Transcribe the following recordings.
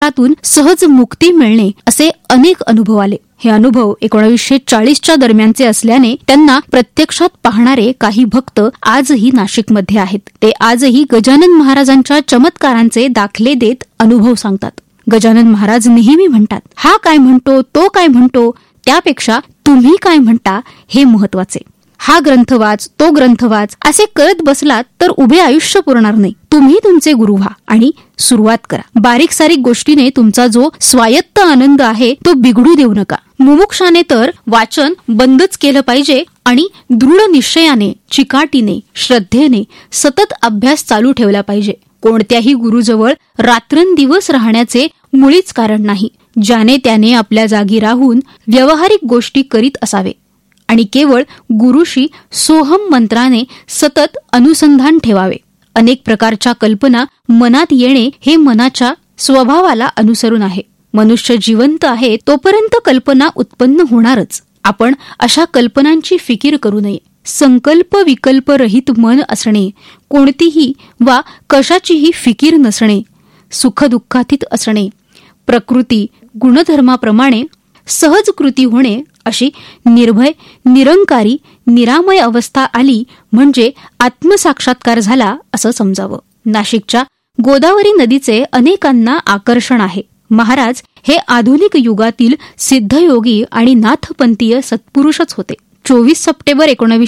त्यातून सहज मुक्ती मिळणे असे अनेक अनुभव आले. हे अनुभव 1940च्या दरम्यानचे असल्याने त्यांना प्रत्यक्षात पाहणारे काही भक्त आजही नाशिकमध्ये आहेत. ते आजही गजानन महाराजांच्या चमत्कारांचे दाखले देत अनुभव सांगतात. गजानन महाराज नेहमी म्हणतात, हा काय म्हणतो, तो काय म्हणतो, त्यापेक्षा तुम्ही काय म्हणता हे महत्वाचे. हा ग्रंथ वाच, तो ग्रंथ वाच असे करत बसलात तर उभे आयुष्य पुरणार नाही. तुम्ही तुमचे गुरु व्हा आणि सुरुवात करा. बारीक सारीक गोष्टीने तुमचा जो स्वायत्त आनंद आहे तो बिघडू देऊ नका. मुमुक्षाने तर वाचन बंदच केलं पाहिजे आणि दृढ निश्चयाने, चिकाटीने, श्रद्धेने सतत अभ्यास चालू ठेवला पाहिजे. कोणत्याही गुरुजवळ रात्रंदिवस राहण्याचे मुळीच कारण नाही. ज्याने त्याने आपल्या जागी राहून व्यावहारिक गोष्टी करीत असावे आणि केवळ गुरुशी सोहम मंत्राने सतत अनुसंधान ठेवावे. अनेक प्रकारच्या कल्पना मनात येणे हे मनाच्या स्वभावाला अनुसरून आहे. मनुष्य जिवंत आहे तोपर्यंत कल्पना उत्पन्न होणारच. आपण अशा कल्पनांची फिकीर करू नये. संकल्प विकल्प रहित मन असणे, कोणतीही वा कशाचीही फिकीर नसणे, सुखदुःखातीत असणे, प्रकृती गुणधर्माप्रमाणे सहज कृती होणे, अशी निर्भय, निरंकारी, निरामय अवस्था आली म्हणजे आत्मसाक्षात्कार झाला असं समजावं. नाशिकच्या गोदावरी नदीचे अनेकांना आकर्षण आहे. महाराज हे आधुनिक युगातील सिद्धयोगी आणि नाथपंथीय सत्पुरुषच होते. 24 सप्टेंबर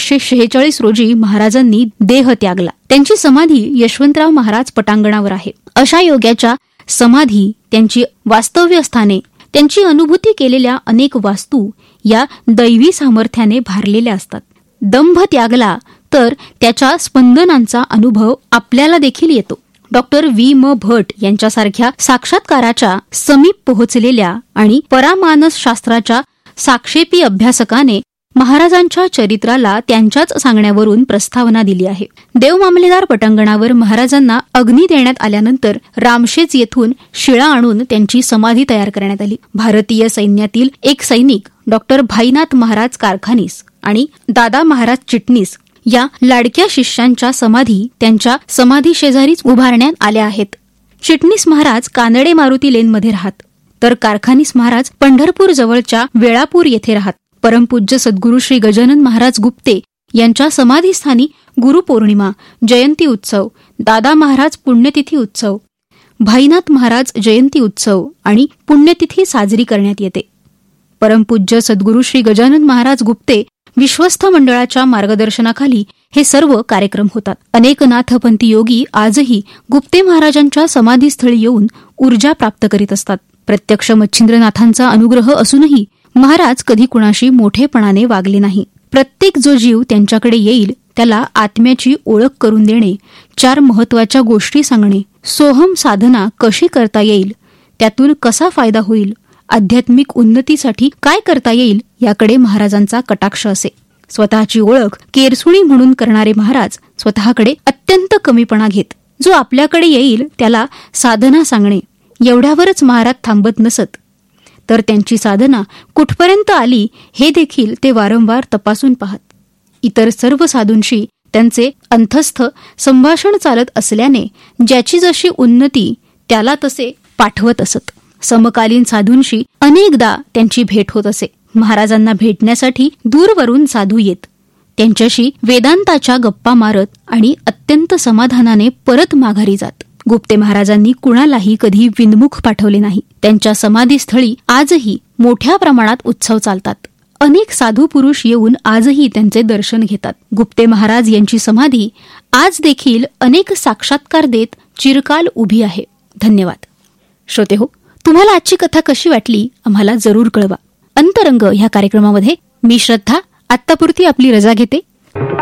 1946 रोजी महाराजांनी देह त्यागला. त्यांची समाधी यशवंतराव महाराज पटांगणावर आहे. अशा योग्याच्या समाधी, त्यांची वास्तव्यस्थाने, त्यांची अनुभूती केलेल्या अनेक वास्तू या दैवी सामर्थ्याने भारलेल्या असतात. दंभ त्यागला तर त्याच्या स्पंदनांचा अनुभव आपल्याला देखील येतो. Doctor V. म. भट यांच्यासारख्या साक्षात्काराच्या समीप पोहोचलेल्या आणि परामानस शास्त्राच्या साक्षेपी अभ्यासकाने महाराजांच्या चरित्राला त्यांच्याच सांगण्यावरून प्रस्तावना दिली आहे. देव मामलेदार पटांगणावर महाराजांना अग्नी देण्यात आल्यानंतर रामशेज येथून शिळा आणून त्यांची समाधी तयार करण्यात आली. भारतीय सैन्यातील एक सैनिक डॉक्टर भाईनाथ महाराज कारखानीस आणि दादा महाराज चिटणीस या लाडक्या शिष्यांच्या समाधी त्यांच्या समाधी शेजारीच उभारण्यात आल्या आहेत. चिटणीस महाराज कानडे मारुती लेनमध्ये राहत, तर कारखानीस महाराज पंढरपूर जवळच्या वेळापूर येथे राहत. परमपूज्य सद्गुरू श्री गजानन महाराज गुप्ते यांच्या समाधीस्थानी गुरुपौर्णिमा, जयंती उत्सव, दादा महाराज पुण्यतिथी उत्सव, भाईनाथ महाराज जयंती उत्सव आणि पुण्यतिथी साजरी करण्यात येते. परमपूज्य सद्गुरू श्री गजानन महाराज गुप्ते विश्वस्थ मंडळाच्या मार्गदर्शनाखाली हे सर्व कार्यक्रम होतात. अनेक नाथपंथी योगी आजही गुप्ते महाराजांच्या समाधीस्थळी येऊन ऊर्जा प्राप्त करीत असतात. प्रत्यक्ष मच्छिंद्रनाथांचा अनुग्रह असूनही महाराज कधी कुणाशी मोठेपणाने वागले नाही. प्रत्येक जो जीव त्यांच्याकडे येईल त्याला आत्म्याची ओळख करून देणे, 4 महत्वाच्या गोष्टी सांगणे, सोहम साधना कशी करता येईल, त्यातून कसा फायदा होईल, आध्यात्मिक उन्नतीसाठी काय करता येईल याकडे महाराजांचा कटाक्ष असे. स्वतःची ओळख केरसुणी म्हणून करणारे महाराज स्वतःकडे अत्यंत कमीपणा घेत. जो आपल्याकडे येईल त्याला साधना सांगणे एवढ्यावरच महाराज थांबत नसत, तर त्यांची साधना कुठपर्यंत आली हे देखील ते वारंवार तपासून पाहत. इतर सर्व साधूंशी त्यांचे अंतस्थ संभाषण चालत असल्याने ज्याची जशी उन्नती त्याला तसे पाठवत असत. समकालीन साधूंशी अनेकदा त्यांची भेट होत असे. महाराजांना भेटण्यासाठी दूरवरून साधू येत. त्यांच्याशी वेदांताच्या गप्पा मारत आणि अत्यंत समाधानाने परत माघारी जात. गुप्ते महाराजांनी कुणालाही कधी विनमुख पाठवले नाही. त्यांच्या समाधीस्थळी आजही मोठ्या प्रमाणात उत्सव चालतात. अनेक साधू पुरुष येऊन आजही त्यांचे दर्शन घेतात. गुप्ते महाराज यांची समाधी आज देखील अनेक साक्षात्कार देत चिरकाल उभी आहे. धन्यवाद. श्रोतेहो, तुम्हाला आजची कथा कशी वाटली आम्हाला जरूर कळवा. अंतरंग ह्या कार्यक्रमामध्ये मी श्रद्धा आत्तापुरती आपली रजा घेते.